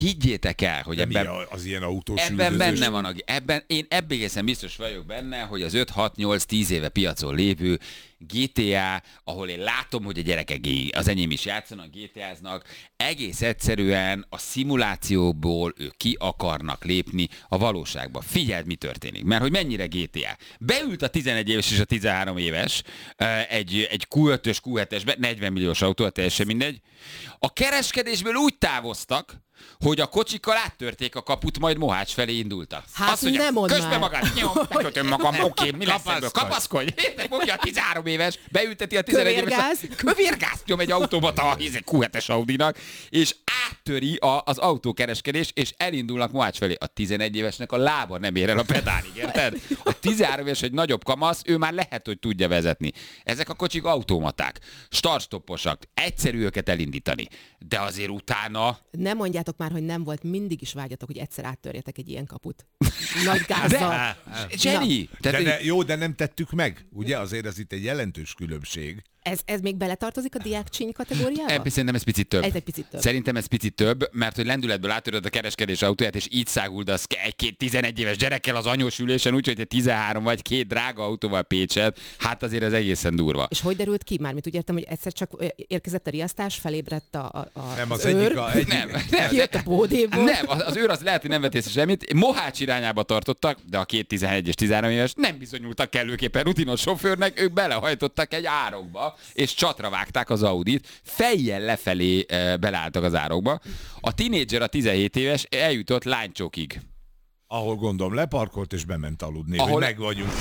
higgyétek el, hogy ebben... az ilyen autós Ebben benne van, én ebben egészen biztos vagyok benne, hogy az 5-6-8-10 éve piacon lévő GTA, ahol én látom, hogy a gyerekek, az enyém is játszanak, GTA-znak, egész egyszerűen a szimulációból ők ki akarnak lépni a valóságba. Figyeld, mi történik, mert hogy mennyire GTA. Beült a 11 éves és a 13 éves egy Q5-ös, Q7-esbe, 40 milliós autó, teljesen mindegy. A kereskedésből úgy távoztak, hogy a kocsikkal áttörték a kaput, majd Mohács felé indultak. Hát azt mondja, nem mondd közd be már. magad, jó, megkötöm magam, oké, mi lesz ebből? Kapaszkodj! Fogja a 13 éves, beülteti a 11 éves. Kövérgáz nyom egy automata a Q7-es Audinak, és áttöri az autókereskedés, és elindulnak Mohács felé. A 11 évesnek a lába nem ér el a pedálig, érted? A 13 éves egy nagyobb kamasz, ő már lehet, hogy tudja vezetni. Ezek a kocsik automaták, start-stopposak, egyszerű őket elindítani. De azért utána... Nem mondjátok már, hogy nem volt, mindig is vágyatok, hogy egyszer áttörjetek egy ilyen kaput. Nagy gázzal. Jenny! De nem tettük meg. Ugye azért ez itt egy jelentős különbség. Ez még beletartozik a diákcsíny kategóriába? Szerintem ez picit több. Ez egy picit több. Szerintem ez picit több, mert hogy lendületből átöröd a kereskedés autóját, és így száguldasz egy 11 éves gyerekkel az anyós ülésen, úgyhogy egy 13 vagy 2 drága autóval Pécset, hát azért ez egészen durva. És hogy derült ki? Mármint úgy értem, hogy egyszer csak érkezett a riasztás, felébredt nem, az őr. Nem, kijött a bódéból. Nem, az őr az lehet, hogy nem vett észre semmit. Mohács irányába tartottak, de a 2 11 és 13 éves nem bizonyultak kellőképpen rutinos sofőrnek, ők belehajtottak egy árokba, és csatra vágták az Audit, fejjel lefelé beleálltak az árokba. A tínédzser, a 17 éves eljutott lánycsokig. Ahol gondolom leparkolt és bement aludni, ahol... hogy meg vagyunk.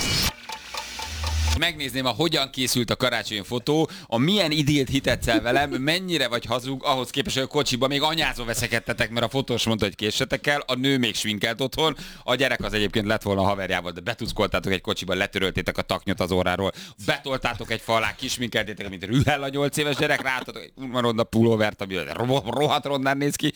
Megnézném, hogyan készült a karácsonyi fotó, a milyen idilt hitetsz velem, mennyire vagy hazug, ahhoz képest, hogy a kocsiba még anyázva veszekedtetek, mert a fotós mondta, hogy késsetek el, a nő még sminkelt otthon, a gyerek az egyébként lett volna a haverjával, de betuszkoltátok egy kocsiba, letöröltétek a taknyot az óráról, betoltátok egy fa alá, kisminkeltétek, mint rühel a 8 éves gyerek, ráadtatok egy ronda pulóvert, ami rohadt rondán néz ki.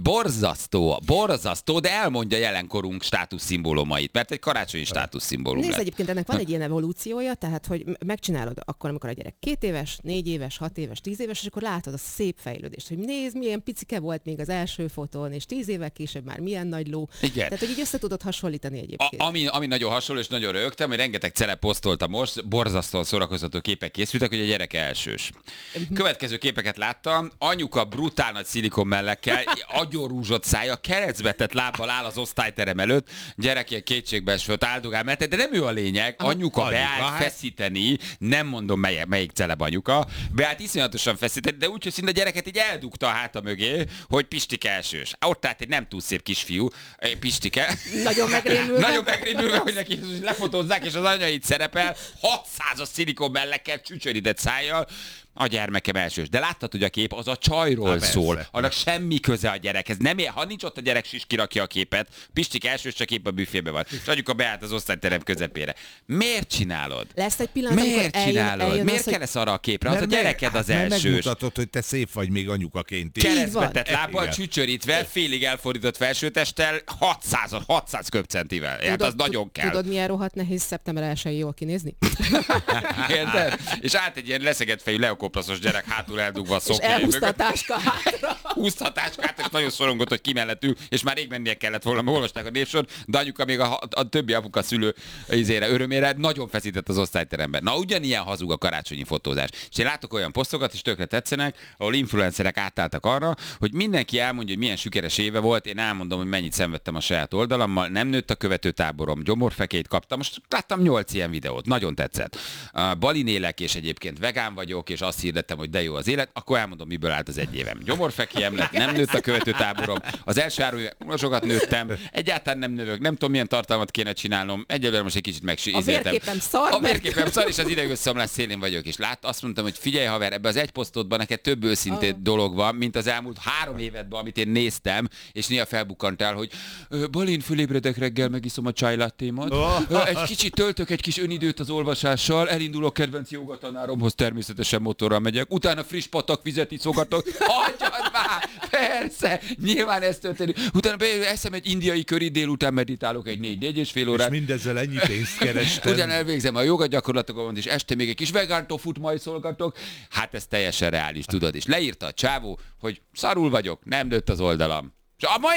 Borzasztó, de elmondja jelenkorunk státuszszimbólumait, mert egy karácsonyi státuszszimbólum Nézd, lett. egyébként ennek van egy ilyen evolúciója, tehát, hogy megcsinálod akkor, amikor a gyerek 2 éves, 4 éves, 6 éves, 10 éves, és akkor látod a szép fejlődést, hogy nézd, milyen picike volt még az első fotón, és 10 évvel később már milyen nagy ló. Igen. Tehát, hogy így össze tudod hasonlítani egyébként. Ami nagyon hasonló, és nagyon rögtem, hogy rengeteg celeb posztolta most, borzasztóan szórakoztató képek készültek, hogy a gyerek elsős. Következő képeket láttam, anyuka brutál nagy szilikonmellekkel, agyorúzsott szája, keresztbetett lábbal áll az osztályterem előtt, gyerek ilyen kétségbeesve áldogál, mert de nem ő a lényeg, anyuka beállt feszíteni, nem mondom melyik celeb anyuka, beállt iszonyatosan feszíteni, de úgy, hogy szinte a gyereket így eldugta a háta mögé, hogy Pistike elsős. Ott állt egy nem túl szép kisfiú, Pistike. Nagyon megrémülve, hogy neki lefotózzák, és az anya itt szerepel, 600-as szilikonmellekkel, csücsörített szájjal, a gyermekem elsős. De láttad, hogy a kép az a csajról szól. Annak semmi köze a gyerekhez. Nem ér, ha nincs ott a gyerek, is kirakja a képet. Pistik elsős, csak épp a büfébe van. És anyuka beállt az osztályterem közepére. Miért csinálod? Lesz egy pillanat, miért csinálod? Miért kell lesz arra a képre? Az a gyereked az elsős. Megmutatod, hogy te szép vagy még anyukaként is. Keresztbetett lábbal, csücsörítve, félig elfordított felsőtesttel, 600 köbcentivel. Hát az nagyon kell. Tudod, milyen rohadt nehéz szeptember 1-én jól kinézni? És át egy ilyen leszegett fejű leokoplaszos gyerek hátul eldugva a szoknyája. És elhúzta a táska hátra. Húzta a táskát, és nagyon szorongott, hogy ki mellett ül, és már rég mennie kellett volna, mert olvasták a névsort, de anyuka még a többi apuka szülő örömére nagyon feszített az osztályteremben. Na, ugyanilyen hazug a karácsonyi fotózás. És én látok olyan posztokat, és tökre tetszenek, ahol influencerek átálltak arra, hogy mindenki elmondja, hogy milyen sikeres éve volt, én elmondom, hogy mennyit szenvedtem a saját oldalammal, nem nőtt a követőtáborom, gyomorfekét kaptam, most láttam 8 ilyen videót, nagyon tetszett. Balin élek, és egyébként vegán vagyok, és azt hirdettem, hogy de jó az élet, akkor elmondom, miből állt az egy évem. Gyomorfekiem lett, nem nőtt a követőtáborom, az első 3 éve sokat nőttem, egyáltalán nem növök, nem tudom, milyen tartalmat kéne csinálnom, egyelőre most egy kicsit megizéltem. A vérképem szar, és az idegösszeomlás szélén vagyok, és azt mondtam, hogy figyelj haver, ebbe az egy posztodban neked több őszintén dolog van, mint az elmúlt 3 évedben, amit én néztem, és néha felbukkantál, hogy Balin, fölébredek reggel, megiszom a chai-lattémat, egy kicsit töltök egy kis önidőt az olvasással, elindulok kedvenc jogatanáromhoz, természetesen motorral megyek, utána friss patakvizet iszogatok, hagyjad már, persze, nyilván ez történik, utána eszem egy indiai köri, délután meditálok egy 4-4,5 órát. És mindezzel ennyi pénzt kerestem. Utána elvégzem a joga és este még egy kis vegán tofut majd szolgatok. Hát ez teljesen reális, tudod. És leírta a csávó, hogy szarul vagyok, nem nőtt az oldalam. És majdnem